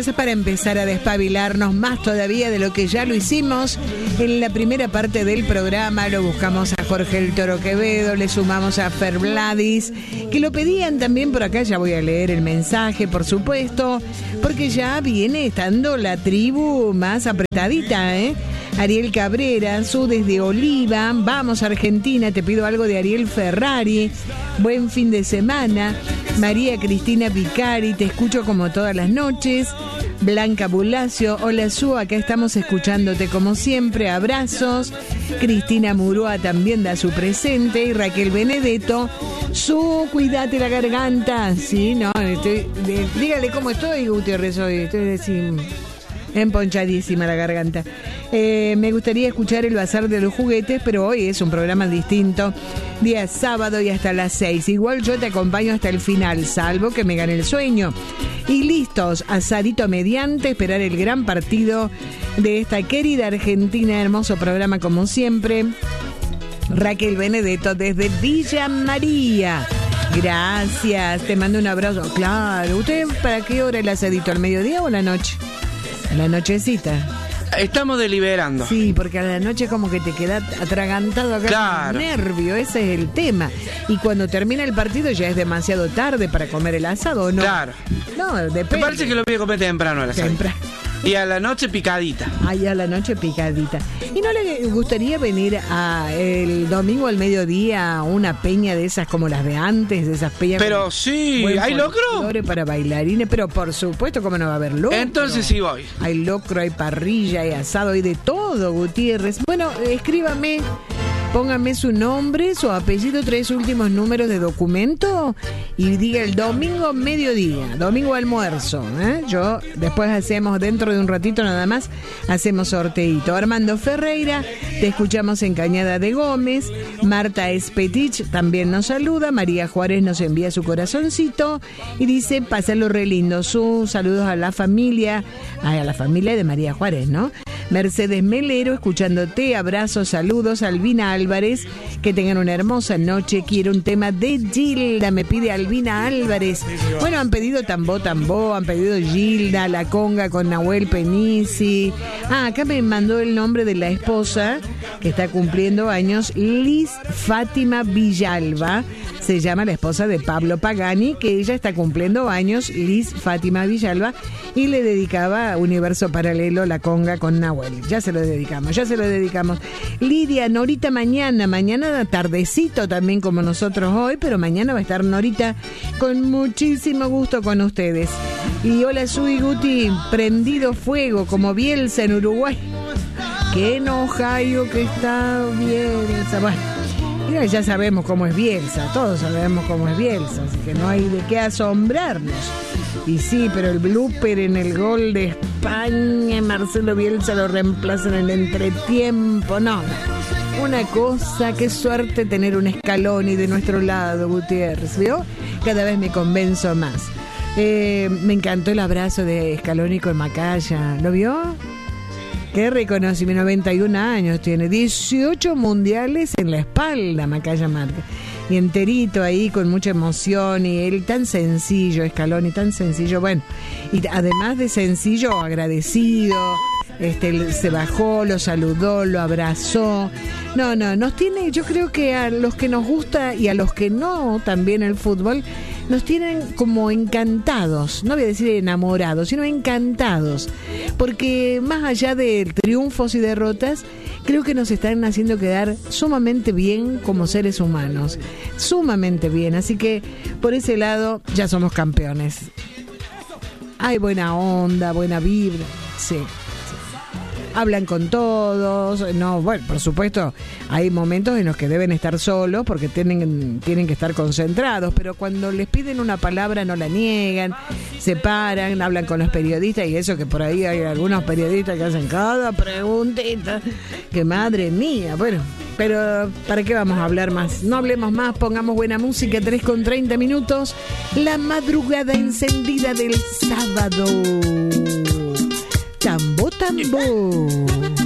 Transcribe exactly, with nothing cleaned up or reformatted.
es para empezar a despabilarnos más todavía de lo que ya lo hicimos en la primera parte del programa. Lo buscamos a Jorge el Toro Quevedo, le sumamos a Fer Vladis, que lo pedían también por acá. Ya voy a leer el mensaje, por supuesto, porque ya viene estando la tribu más apretadita, ¿eh? Ariel Cabrera, Su desde Oliva, vamos Argentina, te pido algo de Ariel Ferrari, buen fin de semana. María Cristina Picari, te escucho como todas las noches. Blanca Bulacio, hola Su, acá estamos escuchándote como siempre, abrazos. Cristina Murúa también da su presente. Y Raquel Benedetto, Su, cuídate la garganta. Sí, no, estoy, de, dígale cómo estoy, Gutiérrez, hoy estoy así emponchadísima la garganta. Eh, me gustaría escuchar el Bazar de los Juguetes, pero hoy es un programa distinto. Día sábado y hasta las seis. Igual yo te acompaño hasta el final, salvo que me gane el sueño. Y listos, asadito mediante, esperar el gran partido de esta querida Argentina. Hermoso programa como siempre. Raquel Benedetto desde Villa María. Gracias, te mando un abrazo. Claro, ¿usted para qué hora el asadito? ¿Al mediodía o a la noche? A la nochecita. Estamos deliberando. Sí, porque a la noche como que te queda atragantado acá. Claro. Con nervio, ese es el tema. Y cuando termina el partido ya es demasiado tarde para comer el asado, ¿o no? Claro. No, depende. Me parece que lo voy a comer temprano el asado. Temprano. Y a la noche picadita. Ay, a la noche picadita. ¿Y no le gustaría venir a el domingo al mediodía a una peña de esas como las de antes, de esas peñas? Pero sí, ¿hay locro? Para bailarines, pero por supuesto, ¿cómo no va a haber locro? Entonces sí voy. Hay locro, hay parrilla, hay asado, hay de todo, Gutiérrez. Bueno, escríbame, póngame su nombre, su apellido, tres últimos números de documento y diga el domingo mediodía, domingo almuerzo, ¿eh? Yo después hacemos, dentro de un ratito nada más, hacemos sorteito. Armando Ferreira, te escuchamos en Cañada de Gómez. Marta Espetich también nos saluda. María Juárez nos envía su corazoncito y dice, pásalo re lindo. Sus saludos a la familia, a la familia de María Juárez, ¿no? Mercedes Melero, escuchándote, abrazos, saludos. Albina Álvarez, que tengan una hermosa noche. Quiero un tema de Gilda, me pide Albina Álvarez. Bueno, han pedido Tambó Tambó, han pedido Gilda, La Conga con Nahuel Penisi. Ah, acá me mandó el nombre de la esposa que está cumpliendo años, Liz Fátima Villalba. Se llama la esposa de Pablo Pagani, que ella está cumpliendo años, Liz Fátima Villalba, y le dedicaba a Universo Paralelo La Conga con Nahuel. Ya se lo dedicamos, ya se lo dedicamos. Lidia, Norita mañana, mañana tardecito también como nosotros hoy, pero mañana va a estar Norita con muchísimo gusto con ustedes. Y hola Sui Guti, prendido fuego como Bielsa en Uruguay. Qué enojayo que está Bielsa. Bueno, ya sabemos cómo es Bielsa, todos sabemos cómo es Bielsa, así que no hay de qué asombrarnos. Y sí, pero el blooper en el gol de España, Marcelo Bielsa lo reemplaza en el entretiempo, no, una cosa, qué suerte tener un Scaloni de nuestro lado, Gutiérrez, ¿vio? Cada vez me convenzo más. Eh, me encantó el abrazo de Scaloni con Macaya, ¿lo vio? Qué reconocimiento, noventa y un años tiene, dieciocho mundiales en la espalda, Macaya Márquez. Y enterito ahí con mucha emoción, y él tan sencillo, Scaloni, tan sencillo, bueno, y además de sencillo, agradecido, este, se bajó, lo saludó, lo abrazó. No, no, nos tiene, yo creo que a los que nos gusta y a los que no, también el fútbol, nos tienen como encantados, no voy a decir enamorados, sino encantados, porque más allá de triunfos y derrotas, creo que nos están haciendo quedar sumamente bien como seres humanos, sumamente bien, así que por ese lado ya somos campeones. Hay buena onda, buena vibra, sí. Hablan con todos, no, bueno, por supuesto, hay momentos en los que deben estar solos porque tienen, tienen que estar concentrados, pero cuando les piden una palabra no la niegan, se paran, hablan con los periodistas, y eso que por ahí hay algunos periodistas que hacen cada preguntita, que madre mía, bueno, pero ¿para qué vamos a hablar más? No hablemos más, pongamos buena música, tres con treinta minutos, la madrugada encendida del sábado. Tambó Tambó.